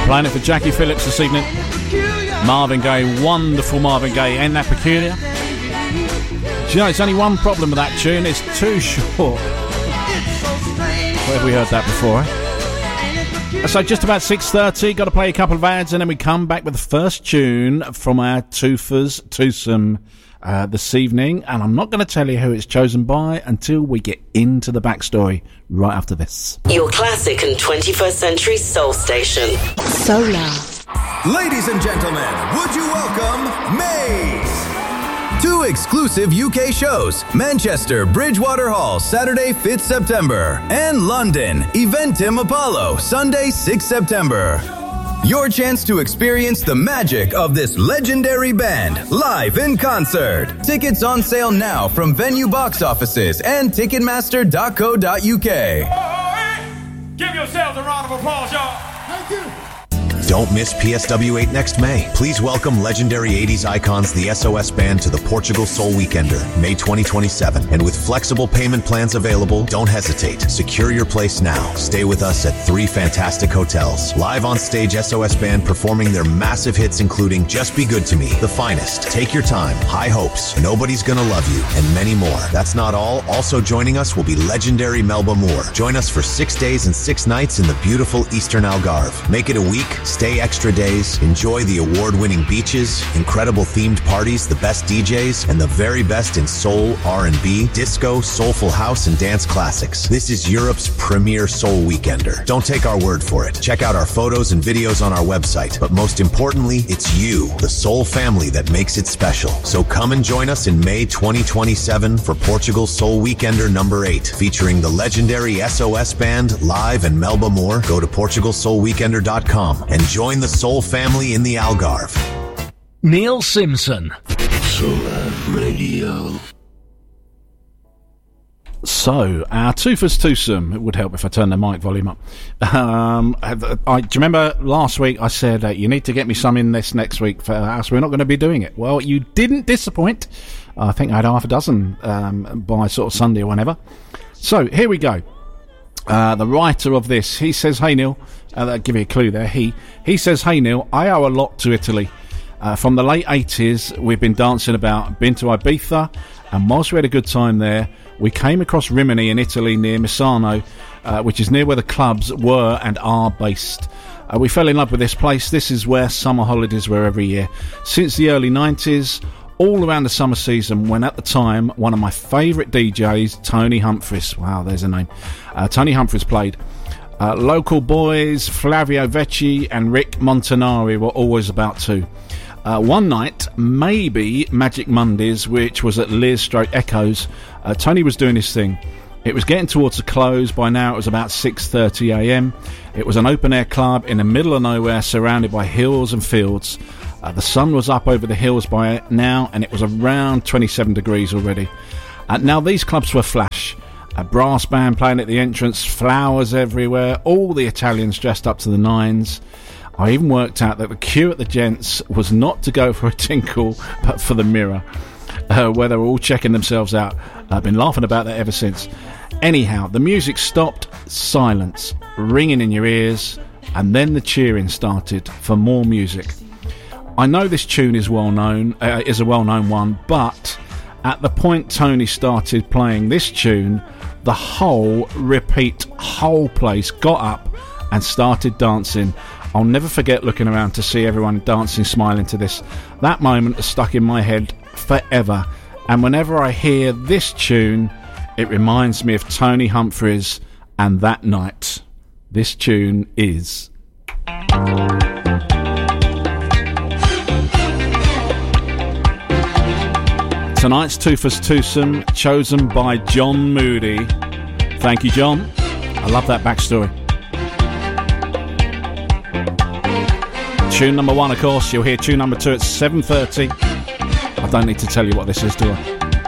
Playing it for Jackie Phillips this evening. Marvin Gaye, wonderful Marvin Gaye, and that peculiar. Do you know, it's only one problem with that tune, it's too short. Where have we heard that before, eh? So just about 6:30, got to play a couple of ads, and then we come back with the first tune from our Twofers twosome this evening, and I'm not going to tell you who it's chosen by until we get into the backstory right after this. Your classic and 21st century soul station. Solar. Ladies and gentlemen, would you welcome Maze? 2 exclusive UK shows, Manchester, Bridgewater Hall, Saturday, 5th September, and London, Eventim Apollo, Sunday, 6th September. Your chance to experience the magic of this legendary band live in concert. Tickets on sale now from venue box offices and Ticketmaster.co.uk. Give yourselves a round of applause, y'all. Thank you. Don't miss PSW 8 next May. Please welcome legendary 80s icons, the SOS Band, to the Portugal Soul Weekender, May 2027. And with flexible payment plans available, don't hesitate. Secure your place now. Stay with us at 3 fantastic hotels. Live on stage, SOS Band performing their massive hits, including Just Be Good to Me, The Finest, Take Your Time, High Hopes, Nobody's Gonna Love You, and many more. That's not all. Also joining us will be legendary Melba Moore. Join us for 6 days and 6 nights in the beautiful Eastern Algarve. Make it a week. Stay extra days, enjoy the award-winning beaches, incredible themed parties, the best DJs, and the very best in soul, R&B, disco, soulful house, and dance classics. This is Europe's premier soul weekender. Don't take our word for it. Check out our photos and videos on our website. But most importantly, it's you, the soul family, that makes it special. So come and join us in May 2027 for Portugal Soul Weekender number 8, featuring the legendary SOS Band live and Melba Moore. Go to PortugalSoulWeekender.com and join the soul family in the Algarve. Neil Simpson. Solar Radio. So, our Twofers twosome, it would help if I turn the mic volume up. Do you remember last week I said you need to get me some in this next week for us? We're not going to be doing it. Well, you didn't disappoint. I think I had half a dozen by sort of Sunday or whenever. So, here we go. The writer of this, he says, "Hey Neil," I'll give you a clue there. He says, "Hey Neil, I owe a lot to Italy. From the late 80s, we've been dancing about, been to Ibiza, and whilst we had a good time there, we came across Rimini in Italy near Misano, which is near where the clubs were and are based. We fell in love with this place. This is where summer holidays were every year. Since the early 90s, all around the summer season, when at the time one of my favourite DJs, Tony Humphries," wow, there's a name, Tony Humphries played. Local boys Flavio Vecchi and Rick Montanari were always about too. One night, maybe Magic Mondays, which was at Liz / Echoes, Tony was doing his thing. It was getting towards the close. By now it was about 6:30 a.m. It was an open-air club in the middle of nowhere, surrounded by hills and fields. The sun was up over the hills by now, and it was around 27 degrees already. Now, these clubs were flash. A brass band playing at the entrance, flowers everywhere, all the Italians dressed up to the nines. I even worked out that the queue at the gents was not to go for a tinkle, but for the mirror, where they were all checking themselves out. I've been laughing about that ever since. Anyhow, the music stopped, silence, ringing in your ears, and then the cheering started for more music. I know this tune is is a well-known one, but at the point Tony started playing this tune, the whole place got up and started dancing. I'll never forget looking around to see everyone dancing, smiling to this. That moment is stuck in my head forever, and whenever I hear this tune, it reminds me of Tony Humphries and that night. This tune is... Tonight's Twofers twosome, chosen by John Moody. Thank you, John. I love that backstory. Tune number 1, of course. You'll hear tune number 2 at 7:30. I don't need to tell you what this is, do I?